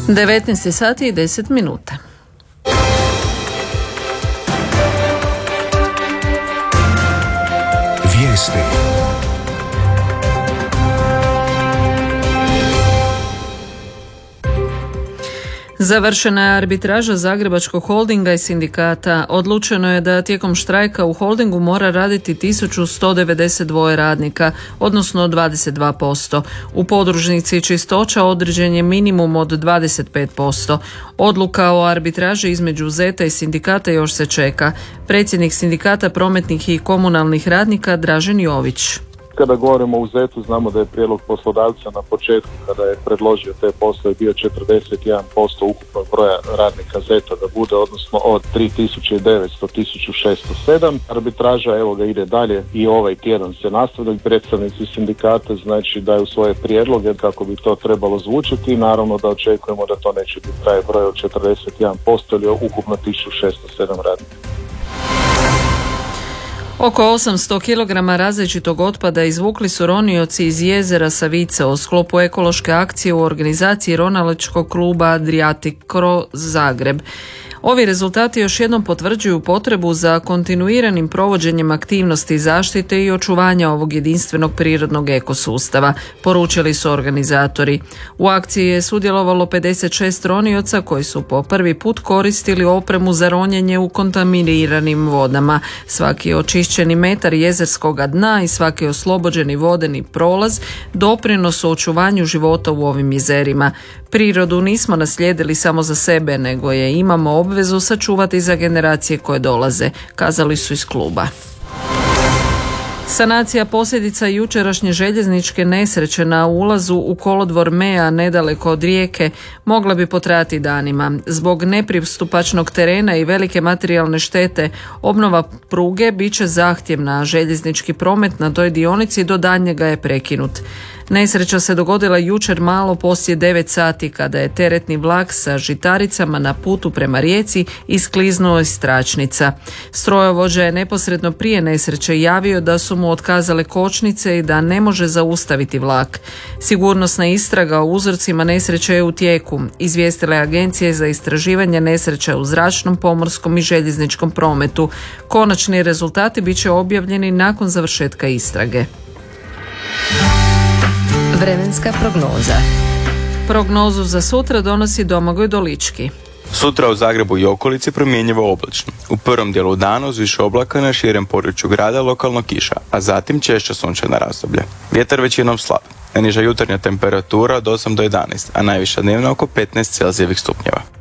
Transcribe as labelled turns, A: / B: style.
A: 19 sati i 10 minuta.
B: Vijesti.
A: Završena je arbitraža Zagrebačkog holdinga i sindikata. Odlučeno je da tijekom štrajka u holdingu mora raditi 1192 radnika, odnosno 22%. U podružnici Čistoća određen je minimum od 25%. Odluka o arbitraži između ZET-a i sindikata još se čeka. Predsjednik sindikata prometnih i komunalnih radnika Dražen Jović.
C: Kada govorimo o ZET-u, znamo da je prijedlog poslodavca na početku, kada je predložio te poslove, bio 41% ukupnog broja radnika ZET-a da bude, odnosno od 3900 1607. Arbitraža, evo ga, ide dalje i ovaj tjedan se nastavlja. Predstavnici sindikata znači daju svoje prijedloge kako bi to trebalo zvučiti i naravno da očekujemo da to neće biti taj broj od 41% ili ukupno 1607 radnika.
A: Oko 800 kg različitog otpada izvukli su ronioci iz jezera Savice u sklopu ekološke akcije u organizaciji ronalačkog kluba Adriatic-Cro Zagreb. Ovi rezultati još jednom potvrđuju potrebu za kontinuiranim provođenjem aktivnosti zaštite i očuvanja ovog jedinstvenog prirodnog ekosustava, poručili su organizatori. U akciji je sudjelovalo 56 ronioca koji su po prvi put koristili opremu za ronjenje u kontaminiranim vodama. Svaki očišćeni metar jezerskog dna i svaki oslobođeni vodeni prolaz doprinos u očuvanju života u ovim jezerima. Prirodu nismo naslijedili samo za sebe, nego je imamo obvezu sačuvati za generacije koje dolaze, kazali su iz kluba. Sanacija posljedica jučerašnje željezničke nesreće na ulazu u kolodvor Mea nedaleko od Rijeke mogla bi potrajati danima. Zbog nepristupačnog terena i velike materijalne štete, obnova pruge bit će zahtjevna, a željeznički promet na toj dionici do daljnjega je prekinut. Nesreća se dogodila jučer malo poslije 9 sati kada je teretni vlak sa žitaricama na putu prema Rijeci iskliznuo iz tračnica. Strojovođa je neposredno prije nesreće javio da su mu otkazale kočnice i da ne može zaustaviti vlak. Sigurnosna istraga o uzrocima nesreće je u tijeku, izvijestila je Agencija za istraživanje nesreća u zračnom, pomorskom i željezničkom prometu. Konačni rezultati bit će objavljeni nakon završetka istrage.
D: Vremenska prognoza.
A: Prognozu za sutra donosi Domagoj Dolički.
E: Sutra u Zagrebu i okolici promjenjivo oblačno. U prvom dijelu dana uz više oblaka na širem području grada lokalno kiša, a zatim češća sunčana razdoblja. Vjetar većinom slab. Najniža jutarnja temperatura od 8 do 11, a najviša dnevna oko 15 Celzijevih stupnjeva.